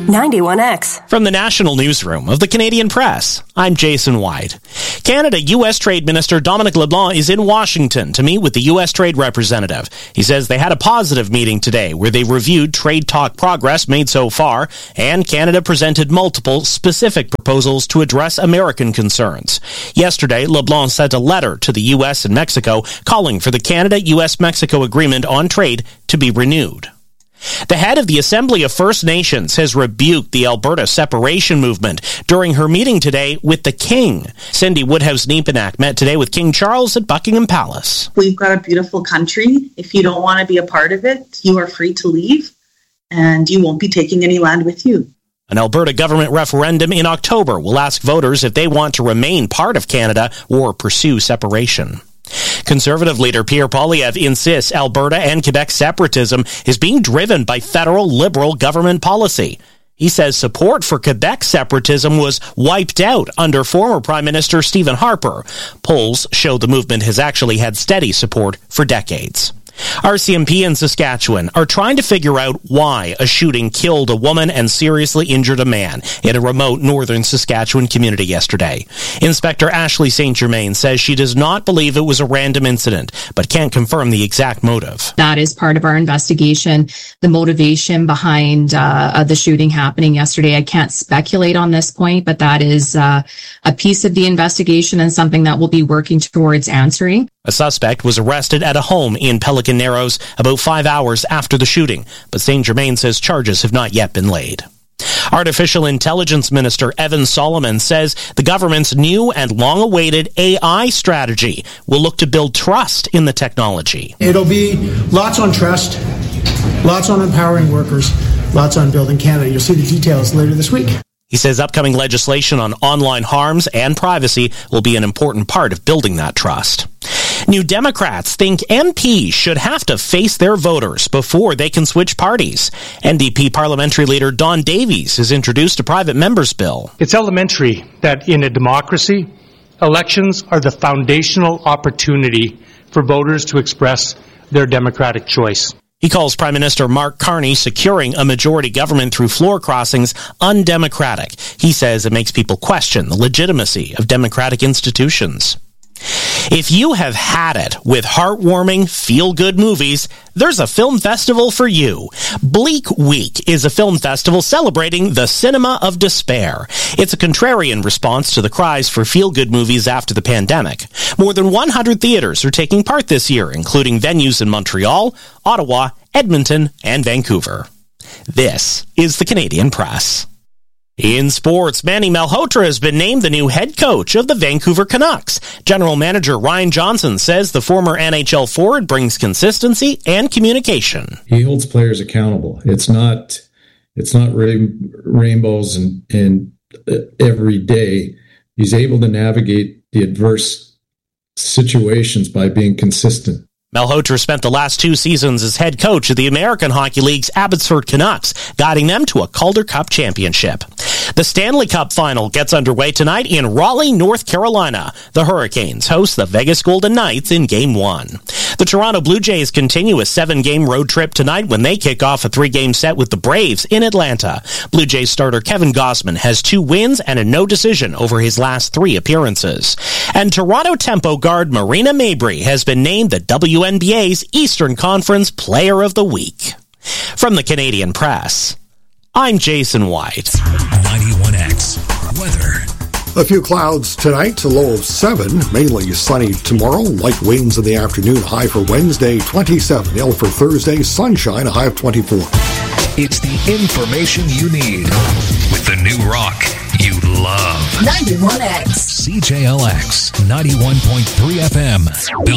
91X. From the National Newsroom of the Canadian Press, I'm Jason White. Canada-U.S. Trade Minister Dominic LeBlanc is in Washington to meet with the U.S. Trade Representative. He says they had a positive meeting today where they reviewed trade talk progress made so far, and Canada presented multiple specific proposals to address American concerns. Yesterday, LeBlanc sent a letter to the U.S. and Mexico calling for the Canada-U.S.-Mexico Agreement on Trade to be renewed. The head of the Assembly of First Nations has rebuked the Alberta separation movement during her meeting today with the King. Cindy Woodhouse-Nepenak met today with King Charles at Buckingham Palace. We've got a beautiful country. If you don't want to be a part of it, you are free to leave, and you won't be taking any land with you. An Alberta government referendum in October will ask voters if they want to remain part of Canada or pursue separation. Conservative leader Pierre Poilievre insists Alberta and Quebec separatism is being driven by federal Liberal government policy. He says support for Quebec separatism was wiped out under former Prime Minister Stephen Harper. Polls show the movement has actually had steady support for decades. RCMP in Saskatchewan are trying to figure out why a shooting killed a woman and seriously injured a man in a remote northern Saskatchewan community yesterday. Inspector Ashley St. Germain says she does not believe it was a random incident, but can't confirm the exact motive. That is part of our investigation. The motivation behind the shooting happening yesterday, I can't speculate on this point, but that is a piece of the investigation and something that we'll be working towards answering. A suspect was arrested at a home in Pelican Narrows about 5 hours after the shooting, but St. Germain says charges have not yet been laid. Artificial Intelligence Minister Evan Solomon says the government's new and long-awaited AI strategy will look to build trust in the technology. It'll be lots on trust, lots on empowering workers, lots on building Canada. You'll see the details later this week. He says upcoming legislation on online harms and privacy will be an important part of building that trust. New Democrats think MPs should have to face their voters before they can switch parties. NDP parliamentary leader Don Davies has introduced a private member's bill. It's elementary that in a democracy, elections are the foundational opportunity for voters to express their democratic choice. He calls Prime Minister Mark Carney securing a majority government through floor crossings undemocratic. He says it makes people question the legitimacy of democratic institutions. If you have had it with heartwarming, feel-good movies, there's a film festival for you. Bleak Week is a film festival celebrating the cinema of despair. It's a contrarian response to the cries for feel-good movies after the pandemic. More than 100 theaters are taking part this year, including venues in Montreal, Ottawa, Edmonton, and Vancouver. This is the Canadian Press. In sports, Manny Malhotra has been named the new head coach of the Vancouver Canucks. General Manager Ryan Johnson says the former NHL forward brings consistency and communication. He holds players accountable. It's not really rainbows and every day. He's able to navigate the adverse situations by being consistent. Malhotra spent the last 2 seasons as head coach of the American Hockey League's Abbotsford Canucks, guiding them to a Calder Cup championship. The Stanley Cup final gets underway tonight in Raleigh, North Carolina. The Hurricanes host the Vegas Golden Knights in Game 1. The Toronto Blue Jays continue a 7-game road trip tonight when they kick off a 3-game set with the Braves in Atlanta. Blue Jays starter Kevin Gausman has 2 wins and a no decision over his last 3 appearances. And Toronto Tempo guard Marina Mabrey has been named the WNBA's Eastern Conference Player of the Week. From the Canadian Press, I'm Jason White. 91X weather. A few clouds tonight, a low of 7. Mainly sunny tomorrow. Light winds in the afternoon. High for Wednesday, 27. Ill for Thursday, sunshine, a high of 24. It's the information you need with the new rock you love. 91X. CJLX 91.3 FM.